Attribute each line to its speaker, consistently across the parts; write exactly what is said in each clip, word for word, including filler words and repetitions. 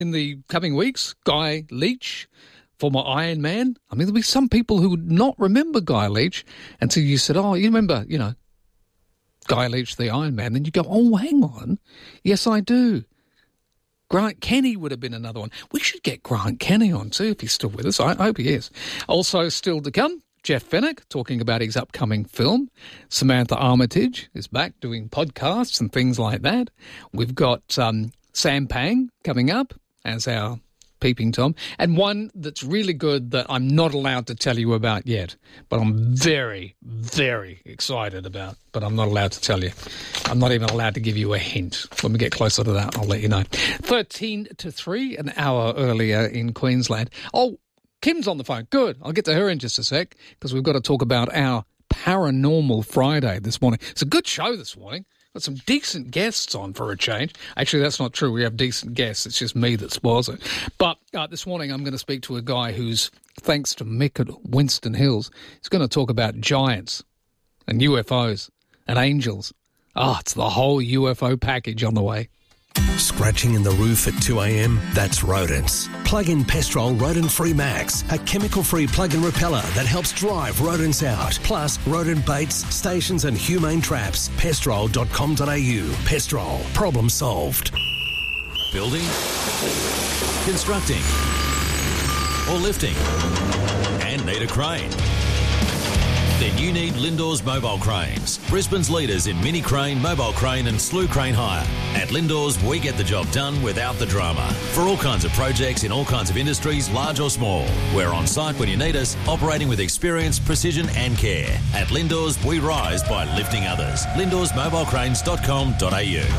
Speaker 1: in the coming weeks. Guy Leach, former Iron Man. I mean, there'll be some people who would not remember Guy Leach until you said, oh, you remember, you know, Guy Leach, the Iron Man. Then you go, oh, hang on. Yes, I do. Grant Kenny would have been another one. We should get Grant Kenny on too if he's still with us. I hope he is. Also still to come, Jeff Fennick talking about his upcoming film. Samantha Armitage is back doing podcasts and things like that. We've got um, Sam Pang coming up as our Peeping Tom. And one that's really good that I'm not allowed to tell you about yet, but I'm very, very excited about, but I'm not allowed to tell you. I'm not even allowed to give you a hint. When we get closer to that, I'll let you know. thirteen to three, an hour earlier in Queensland. Oh, Kim's on the phone. Good. I'll get to her in just a sec because we've got to talk about our Paranormal Friday this morning. It's a good show this morning. Got some decent guests on for a change. Actually, that's not true. We have decent guests. It's just me that spoils it. But uh, this morning I'm going to speak to a guy who's, thanks to Mick at Winston Hills, he's going to talk about giants and U F Os and angels. Ah, oh, it's the whole U F O package on the way.
Speaker 2: Scratching in the roof at two a.m? That's rodents. Plug in Pestrol Rodent-Free Max, a chemical-free plug-in repeller that helps drive rodents out. Plus, rodent baits, stations and humane traps. pestrol dot com dot a u. Pestrol. Problem solved.
Speaker 3: Building, constructing, or lifting, and need a crane? Then you need Lindors Mobile Cranes, Brisbane's leaders in mini crane, mobile crane and slew crane hire. At Lindors, we get the job done without the drama. For all kinds of projects in all kinds of industries, large or small. We're on site when you need us, operating with experience, precision and care. At Lindors, we rise by lifting others. lindors mobile cranes dot com dot a u.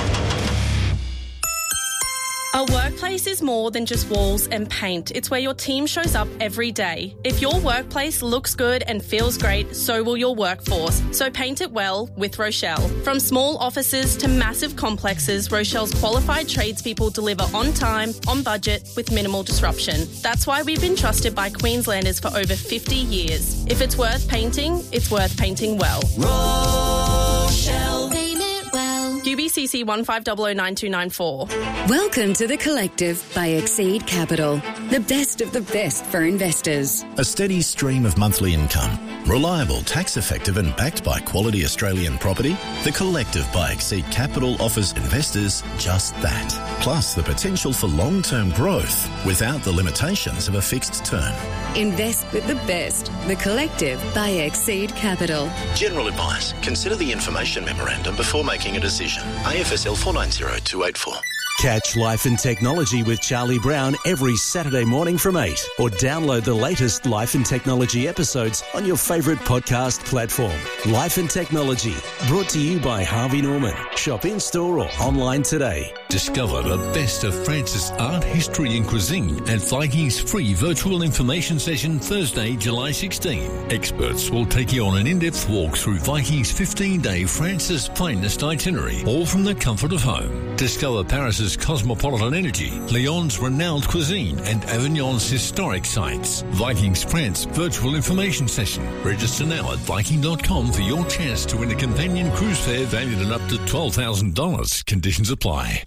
Speaker 4: A workplace is more than just walls and paint. It's where your team shows up every day. If your workplace looks good and feels great, so will your workforce. So paint it well with Rochelle. From small offices to massive complexes, Rochelle's qualified tradespeople deliver on time, on budget, with minimal disruption. That's why we've been trusted by Queenslanders for over fifty years. If it's worth painting, it's worth painting well. Rochelle. Paint it well. U B C C one five zero zero nine two nine four.
Speaker 5: Welcome to The Collective by Exceed Capital. The best of the best for investors.
Speaker 6: A steady stream of monthly income. Reliable, tax-effective and backed by quality Australian property, The Collective by Exceed Capital offers investors just that. Plus the potential for long-term growth without the limitations of a fixed term.
Speaker 5: Invest with the best. The Collective by Exceed Capital.
Speaker 6: General advice. Consider the information memorandum before making a decision. A F S L four nine zero two eight four.
Speaker 2: Catch Life and Technology with Charlie Brown every Saturday morning from eight, or download the latest Life and Technology episodes on your favourite podcast platform. Life and Technology, brought to you by Harvey Norman. Shop in-store or online today.
Speaker 7: Discover the best of France's art, history and cuisine at Viking's free virtual information session Thursday, July sixteenth. Experts will take you on an in-depth walk through Viking's fifteen-day France's finest itinerary, all from the comfort of home. Discover Paris's cosmopolitan energy, Lyon's renowned cuisine and Avignon's historic sites. Viking's France virtual information session. Register now at Viking dot com for your chance to win a companion cruise fare valued at up to twelve thousand dollars. Conditions apply.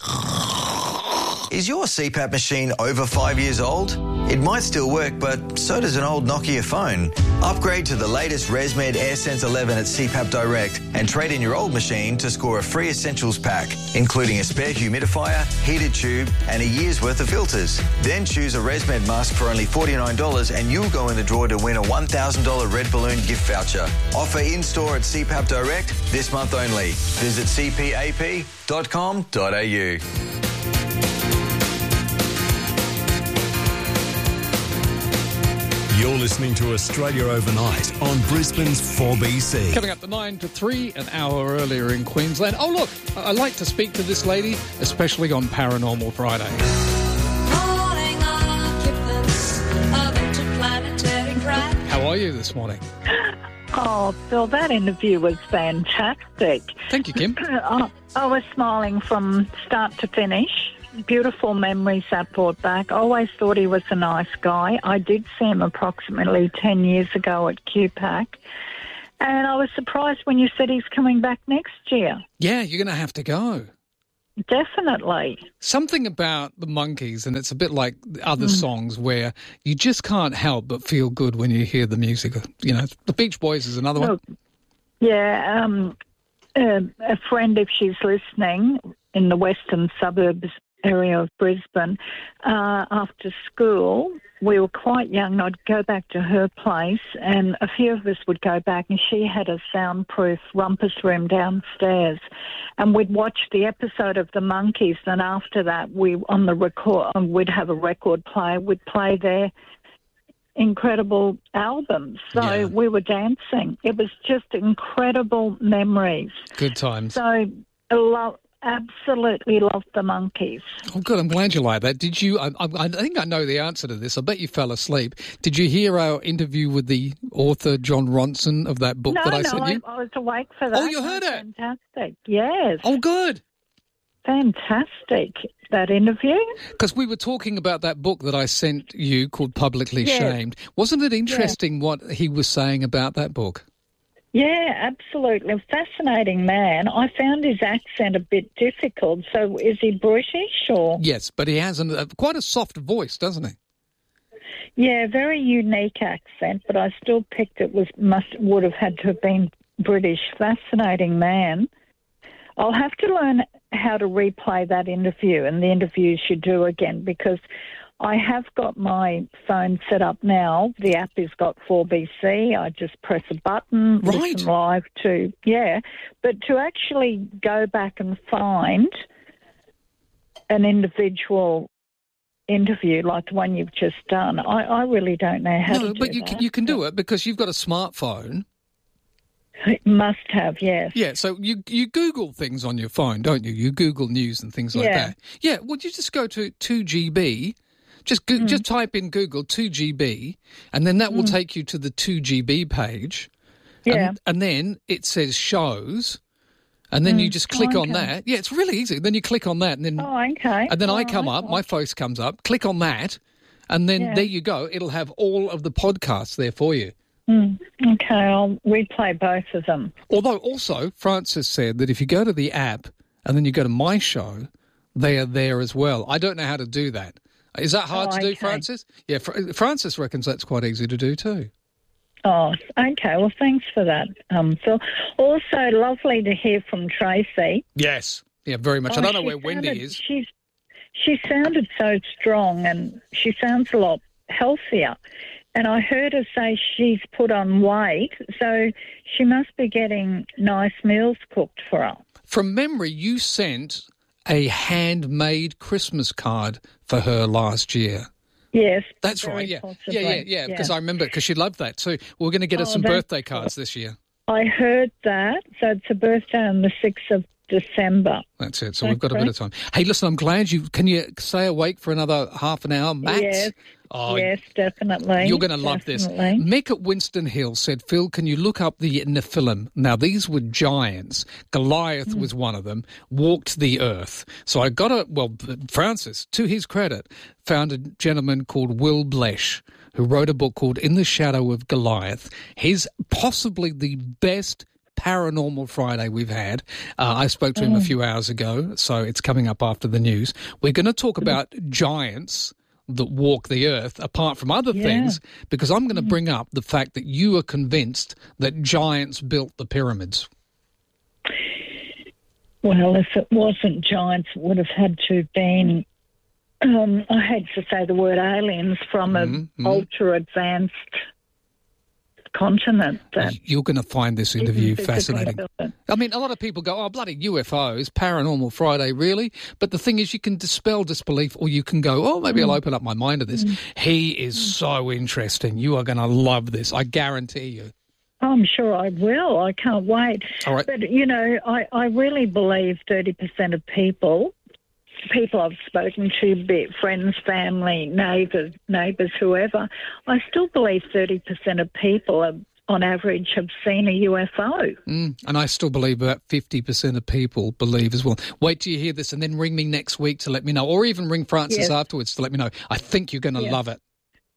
Speaker 8: Is your C PAP machine over five years old? It might still work, but so does an old Nokia phone. Upgrade to the latest ResMed AirSense eleven at C PAP Direct and trade in your old machine to score a free essentials pack, including a spare humidifier, heated tube and a year's worth of filters. Then choose a ResMed mask for only forty-nine dollars and you'll go in the draw to win a one thousand dollars Red Balloon gift voucher. Offer in-store at C PAP Direct this month only. Visit c p a p dot com dot a u.
Speaker 2: You're listening to Australia Overnight on Brisbane's four B C.
Speaker 1: Coming up to nine to three, an hour earlier in Queensland. Oh, look, I like to speak to this lady, especially on Paranormal Friday. How are you this morning?
Speaker 9: Oh, Phil, that interview was fantastic.
Speaker 1: Thank you, Kim.
Speaker 9: I, I was smiling from start to finish. Beautiful memories that brought back. I always thought he was a nice guy. I did see him approximately ten years ago at Q PAC. And I was surprised when you said he's coming back next year.
Speaker 1: Yeah, you're going to have to go.
Speaker 9: definitely.
Speaker 1: Something about the Monkees, and it's a bit like other mm. songs where you just can't help but feel good when you hear the music. You know, the Beach Boys is another
Speaker 9: Look,
Speaker 1: one.
Speaker 9: Yeah, um, uh, a friend, if she's listening, in the western suburbs area of Brisbane, uh, after school, we were quite young, and I'd go back to her place, and a few of us would go back, and she had a soundproof rumpus room downstairs, and we'd watch the episode of the Monkees, and after that, we on the record, we'd have a record player, we'd play their incredible albums. So
Speaker 1: yeah.
Speaker 9: we were dancing. It was just incredible memories.
Speaker 1: Good times.
Speaker 9: So I love. Absolutely love the Monkees.
Speaker 1: Oh, good. I'm glad you like that. Did you? I, I, I think I know the answer to this. I bet you fell asleep. Did you hear our interview with the author John Ronson of that book
Speaker 9: no,
Speaker 1: that I
Speaker 9: no,
Speaker 1: sent you?
Speaker 9: I, I was awake for that.
Speaker 1: Oh, you heard it?
Speaker 9: Fantastic. Yes.
Speaker 1: Oh, good.
Speaker 9: Fantastic. That interview.
Speaker 1: Because we were talking about that book that I sent you called Publicly
Speaker 9: yes.
Speaker 1: Shamed. Wasn't it interesting yeah. what he was saying about that book?
Speaker 9: Yeah, absolutely. Fascinating man. I found his accent a bit difficult. So is he British or?
Speaker 1: Yes, but he has an, uh, quite a soft voice, doesn't he?
Speaker 9: Yeah, very unique accent, but I still picked it was must would have had to have been British. Fascinating man. I'll have to learn how to replay that interview and the interviews you do again, because I have got my phone set up now. The app has got four B C. I just press a button,
Speaker 1: right.
Speaker 9: listen live to, yeah. But to actually go back and find an individual interview like the one you've just done, I, I really don't know how
Speaker 1: no,
Speaker 9: to do
Speaker 1: that. No, but you
Speaker 9: that.
Speaker 1: can, you can do it because you've got a smartphone.
Speaker 9: It must have, yes.
Speaker 1: Yeah, so you you Google things on your phone, don't you? You Google news and things like
Speaker 9: yeah.
Speaker 1: that. Yeah, well, you just go to two G B. Just go, mm. just type in Google two G B, and then that will mm. take you to the two G B page.
Speaker 9: Yeah.
Speaker 1: And, and then it says shows, and then mm. you just click
Speaker 9: oh,
Speaker 1: on
Speaker 9: okay.
Speaker 1: that. Yeah, it's really easy. Then you click on that, and then
Speaker 9: oh, okay.
Speaker 1: and then
Speaker 9: all
Speaker 1: I come
Speaker 9: right.
Speaker 1: up, my face comes up, click on that, and then
Speaker 9: yeah.
Speaker 1: there you go. It'll have all of the podcasts there for you.
Speaker 9: Mm. Okay, I'll replay both of them.
Speaker 1: Although also, Francis said that if you go to the app and then you go to My Show, they are there as well. I don't know how to do that. Is that hard
Speaker 9: oh,
Speaker 1: to do,
Speaker 9: okay.
Speaker 1: Francis? Yeah, Fr- Francis reckons that's quite easy to do too.
Speaker 9: Oh, okay. Well, thanks for that, um, Phil. Also, lovely to hear from Tracy.
Speaker 1: Yes. Yeah, very much.
Speaker 9: Oh,
Speaker 1: I don't know where
Speaker 9: sounded,
Speaker 1: Wendy is.
Speaker 9: She's, she sounded so strong, and she sounds a lot healthier. And I heard her say she's put on weight, so she must be getting nice meals cooked for her.
Speaker 1: From memory, you sent a handmade Christmas card for her last year.
Speaker 9: Yes.
Speaker 1: That's right, yeah.
Speaker 9: Possibly.
Speaker 1: Yeah, yeah, yeah, because
Speaker 9: yeah.
Speaker 1: I remember, because she loved that too. We're going to get her
Speaker 9: oh,
Speaker 1: some birthday cards this year.
Speaker 9: I heard that. So it's a birthday on the sixth of December.
Speaker 1: That's it. So we've got a bit of time. Hey, listen, I'm glad you... Can you stay awake for another half an hour, max?
Speaker 9: Yes.
Speaker 1: Oh,
Speaker 9: yes, definitely.
Speaker 1: You're going to love this. Mick at Winston Hill said, Phil, can you look up the Nephilim? Now, these were giants. Goliath mm. was one of them, walked the earth. So I got a... Well, Francis, to his credit, found a gentleman called Will Blesh, who wrote a book called In the Shadow of Goliath. He's possibly the best Paranormal Friday we've had. Uh, I spoke to him mm. a few hours ago, so it's coming up after the news. We're going to talk about giants that walk the earth, apart from other
Speaker 9: yeah.
Speaker 1: things, because I'm going to bring up the fact that you are convinced that giants built the pyramids.
Speaker 9: Well, if it wasn't giants, it would have had to have been, um, I hate to say the word aliens, from an mm-hmm. ultra-advanced continent. That
Speaker 1: You're going to find this interview fascinating. I mean, a lot of people go, oh, bloody U F Os, Paranormal Friday, really? But the thing is, you can dispel disbelief, or you can go, oh, maybe mm. I'll open up my mind to this. Mm. He is mm. so interesting. You are going to love this. I guarantee you.
Speaker 9: I'm sure I will. I can't wait.
Speaker 1: All right.
Speaker 9: But, you know, I, I really believe thirty percent of people... people I've spoken to, be it friends, family, neighbours, neighbours, whoever, I still believe thirty percent of people, are, on average, have seen a U F O.
Speaker 1: Mm, and I still believe about fifty percent of people believe as well. Wait till you hear this and then ring me next week to let me know, or even ring Francis
Speaker 9: yes.
Speaker 1: afterwards to let me know. I think you're going to
Speaker 9: yes.
Speaker 1: love it.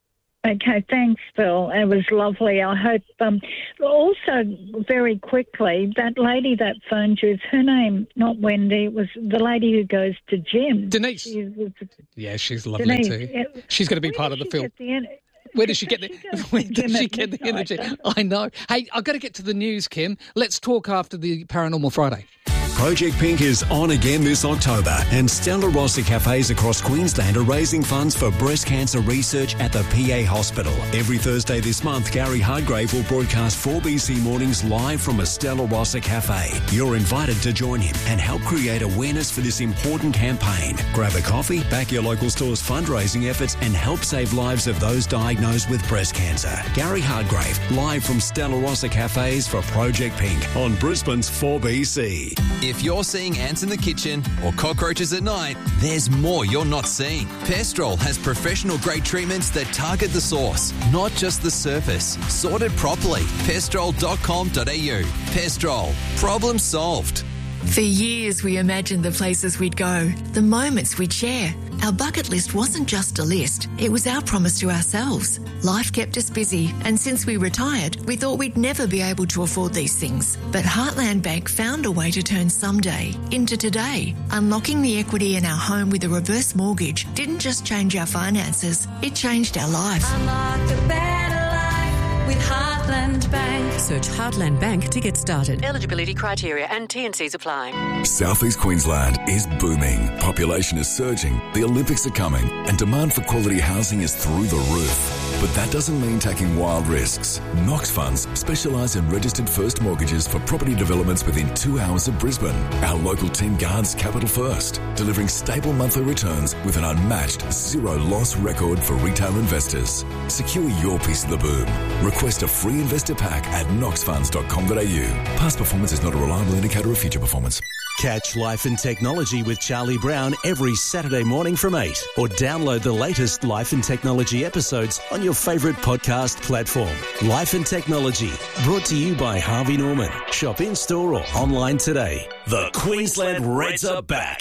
Speaker 9: Okay, thanks, Phil. It was lovely. I hope. Um, also, very quickly, that lady that phoned you, is her name not Wendy? It was the lady who goes to gym.
Speaker 1: Denise.
Speaker 9: She was,
Speaker 1: yeah, she's lovely
Speaker 9: Denise.
Speaker 1: too.
Speaker 9: Yeah.
Speaker 1: She's going to be part of the film. Where does she get the, where does she get the energy? I know. Hey, I've got to get to the news, Kim. Let's talk after the Paranormal Friday.
Speaker 2: Project Pink is on again this October, and Stella Rossi cafes across Queensland are raising funds for breast cancer research at the P A Hospital. Every Thursday this month, Gary Hardgrave will broadcast four B C Mornings live from a Stella Rossi cafe. You're invited to join him and help create awareness for this important campaign. Grab a coffee, back your local store's fundraising efforts, and help save lives of those diagnosed with breast cancer. Gary Hardgrave, live from Stella Rossi cafes for Project Pink on Brisbane's four B C.
Speaker 10: If you're seeing ants in the kitchen or cockroaches at night, there's more you're not seeing. Pestrol has professional-grade treatments that target the source, not just the surface. Sorted properly. pestrol dot com dot a u. Pestrol. Problem solved.
Speaker 11: For years, we imagined the places we'd go, the moments we'd share. Our bucket list wasn't just a list, it was our promise to ourselves. Life kept us busy, and since we retired, we thought we'd never be able to afford these things. But Heartland Bank found a way to turn someday into today. Unlocking the equity in our home with a reverse mortgage didn't just change our finances, it changed our life.
Speaker 12: Unlock a better life with Heartland Bank.
Speaker 13: Search Heartland Bank to get started. Eligibility criteria and T and Cs apply.
Speaker 14: Southeast Queensland is booming. Population is surging, the Olympics are coming, and demand for quality housing is through the roof. But that doesn't mean taking wild risks. Knox Funds specialise in registered first mortgages for property developments within two hours of Brisbane. Our local team guards capital first, delivering stable monthly returns with an unmatched zero loss record for retail investors. Secure your piece of the boom. Request a free investor pack at knox funds dot com dot a u. Past performance is not a reliable indicator of future performance.
Speaker 2: Catch Life and Technology with Charlie Brown every Saturday morning from eight, or download the latest Life and Technology episodes on your favourite podcast platform. Life and Technology, brought to you by Harvey Norman. Shop in-store or online today. The Queensland Reds are back.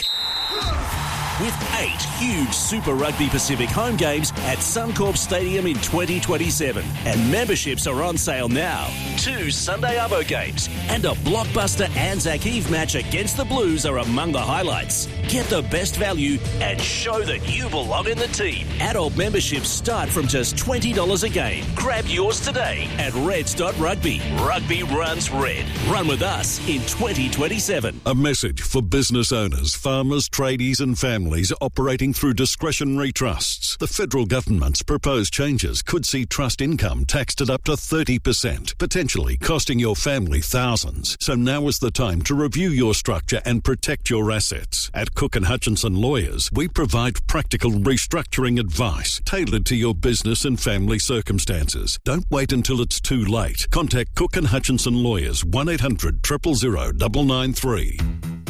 Speaker 2: With eight huge Super Rugby Pacific home games at Suncorp Stadium in twenty twenty-seven. And memberships are on sale now. Two Sunday Arvo games and a blockbuster Anzac Eve match against the Blues are among the highlights. Get the best value and show that you belong in the team. Adult memberships start from just twenty dollars a game. Grab yours today at reds dot rugby. Rugby runs red. Run with us in twenty twenty-seven.
Speaker 15: A message for business owners, farmers, tradies and families operating through discretionary trusts. The federal government's proposed changes could see trust income taxed at up to thirty percent, potentially costing your family thousands. So now is the time to review your structure and protect your assets. At Cook and Hutchinson Lawyers, we provide practical restructuring advice tailored to your business and family circumstances. Don't wait until it's too late. Contact Cook and Hutchinson Lawyers, one eight hundred, zero zero zero, nine nine three.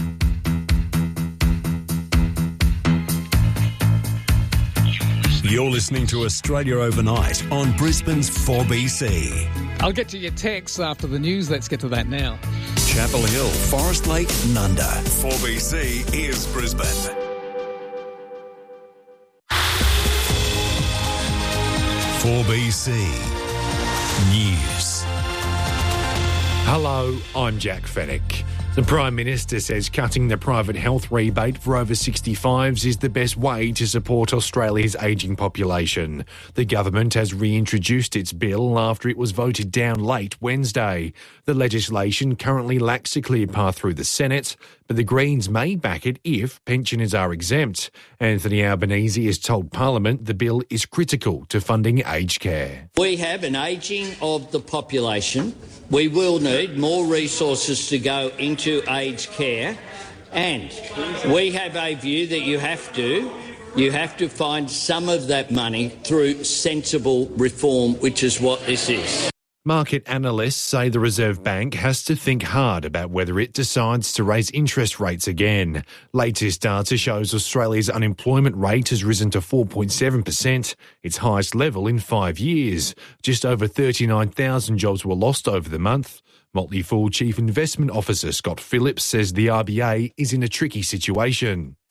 Speaker 2: You're listening to Australia Overnight on Brisbane's four B C.
Speaker 1: I'll get to your texts after the news. Let's get to that now.
Speaker 2: Chapel Hill, Forest Lake, Nunda.
Speaker 14: four B C is Brisbane.
Speaker 2: four B C News.
Speaker 16: Hello, I'm Jack Fennick. The Prime Minister says cutting the private health rebate for over sixty-fives is the best way to support Australia's ageing population. The government has reintroduced its bill after it was voted down late Wednesday. The legislation currently lacks a clear path through the Senate, but the Greens may back it if pensioners are exempt. Anthony Albanese has told Parliament the bill is critical to funding aged care.
Speaker 17: We have an ageing of the population. We will need more resources to go into aged care, and we have a view that you have to you have to find some of that money through sensible reform, which is what this is.
Speaker 16: Market analysts say the Reserve Bank has to think hard about whether it decides to raise interest rates again. Latest data shows Australia's unemployment rate has risen to four point seven percent, its highest level in five years. Just over thirty-nine thousand jobs were lost over the month. Motley Fool Chief Investment Officer Scott Phillips says the R B A is in a tricky situation.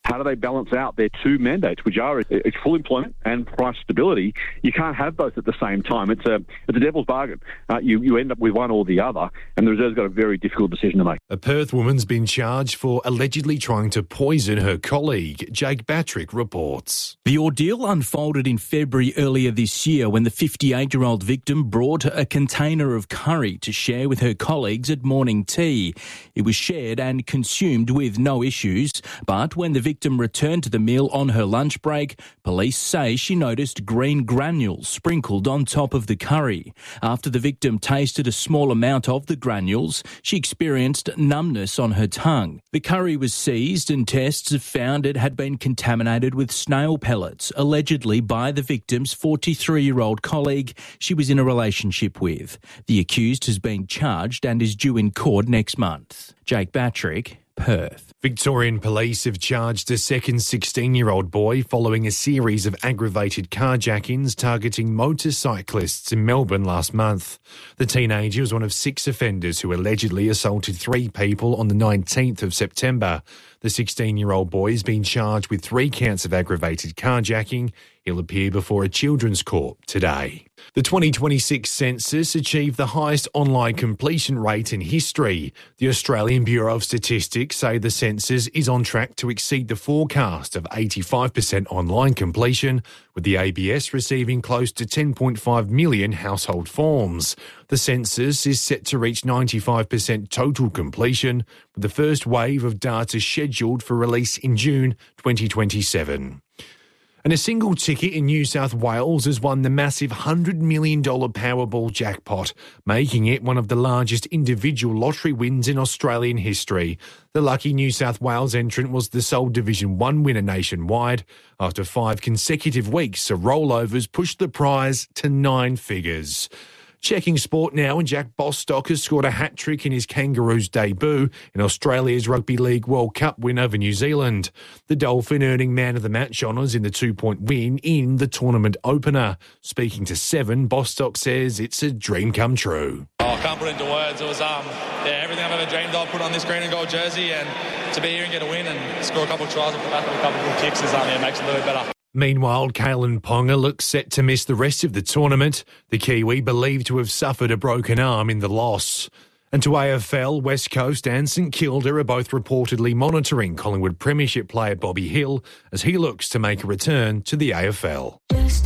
Speaker 18: How do they balance out their two mandates, which are it's full employment and price stability? You can't have both at the same time. It's a it's a devil's bargain. Uh, you, you end up with one or the other, and the Reserve's got a very difficult decision to make.
Speaker 16: A Perth woman's been charged for allegedly trying to poison her colleague. Jake Batrick reports.
Speaker 19: The ordeal unfolded in February earlier this year when the fifty-eight-year-old victim brought a container of curry to share with her colleagues at morning tea. It was shared and consumed with no issues, but when the victim returned to the meal on her lunch break, police say she noticed green granules sprinkled on top of the curry. After the victim tasted a small amount of the granules, she experienced numbness on her tongue. The curry was seized and tests have found it had been contaminated with snail pellets, allegedly by the victim's forty-three-year-old colleague she was in a relationship with. The accused has been charged and is due in court next month. Jake Batrick, Perth.
Speaker 16: Victorian police have charged a second sixteen-year-old boy following a series of aggravated carjackings targeting motorcyclists in Melbourne last month. The teenager was one of six offenders who allegedly assaulted three people on the nineteenth of September. The sixteen-year-old boy has been charged with three counts of aggravated carjacking. He'll appear before a children's court today. The twenty twenty-six census achieved the highest online completion rate in history. The Australian Bureau of Statistics say the census is on track to exceed the forecast of eighty-five percent online completion, with the A B S receiving close to ten point five million household forms. The census is set to reach ninety-five percent total completion, with the first wave of data scheduled for release in June twenty twenty-seven. And a single ticket in New South Wales has won the massive one hundred million dollars Powerball jackpot, making it one of the largest individual lottery wins in Australian history. The lucky New South Wales entrant was the sole Division one winner nationwide. After five consecutive weeks of rollovers pushed the prize to nine figures. Checking sport now, and Jack Bostock has scored a hat-trick in his Kangaroos debut in Australia's Rugby League World Cup win over New Zealand. The Dolphin earning man of the match honours in the two-point win in the tournament opener. Speaking to Seven, Bostock says it's a dream come true.
Speaker 20: Oh, I can't put it into words. It was um, yeah, everything I've ever dreamed of, put on this green and gold jersey, and to be here and get a win and score a couple of tries and put back with a couple of good kicks is um, yeah, makes it a little bit better.
Speaker 16: Meanwhile, Kalen Ponga looks set to miss the rest of the tournament. The Kiwi believed to have suffered a broken arm in the loss. And to A F L, West Coast and St Kilda are both reportedly monitoring Collingwood Premiership player Bobby Hill as he looks to make a return to the A F L.